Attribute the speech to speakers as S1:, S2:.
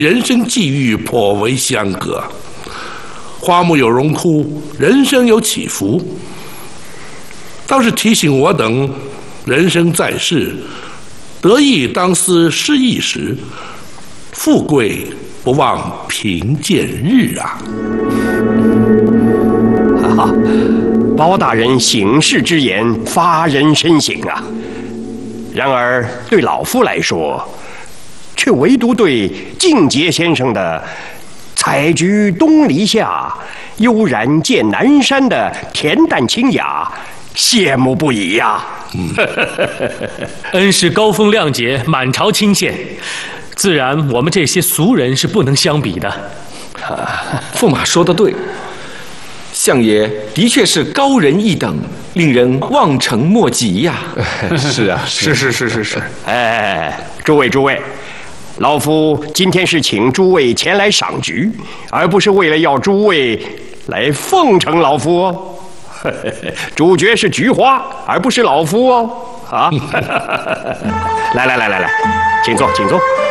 S1: 人生际遇颇为相隔。花木有荣枯，人生有起伏，倒是提醒我等，人生在世，得意当思失意时，富贵不忘贫贱日啊！
S2: 哈哈，包大人醒世之言，发人深省啊。然而对老夫来说，却唯独对静节先生的“采菊东篱下，悠然见南山”的恬淡清雅羡慕不已呀！
S3: 恩师高风亮节，满朝倾羡，自然我们这些俗人是不能相比的。
S4: 驸马说得对，相爷的确是高人一等，令人望尘莫及呀。
S5: 是啊，是。
S2: 哎，诸位，老夫今天是请诸位前来赏菊，而不是为了要诸位来奉承老夫哦。主角是菊花，而不是老夫哦。啊，来，请坐。